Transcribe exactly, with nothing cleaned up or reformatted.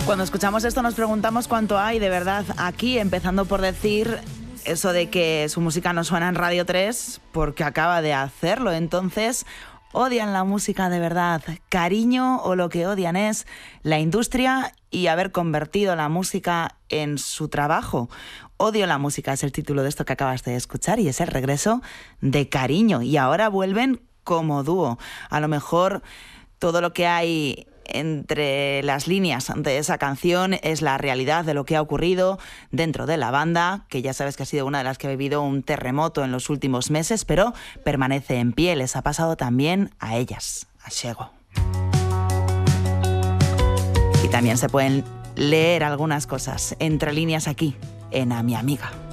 Cuando escuchamos esto nos preguntamos cuánto hay de verdad aquí, empezando por decir eso de que su música no suena en Radio tres porque acaba de hacerlo. Entonces, odian la música de verdad, cariño, o lo que odian es la industria y haber convertido la música en su trabajo. Odio la música es el título de esto que acabas de escuchar y es el regreso de Cariño. Y ahora vuelven como dúo. A lo mejor todo lo que hay entre las líneas de esa canción es la realidad de lo que ha ocurrido dentro de la banda, que ya sabes que ha sido una de las que ha vivido un terremoto en los últimos meses, pero permanece en pie. Les ha pasado también a ellas, a Xego. Y también se pueden leer algunas cosas entre líneas aquí, en A Mi Amiga.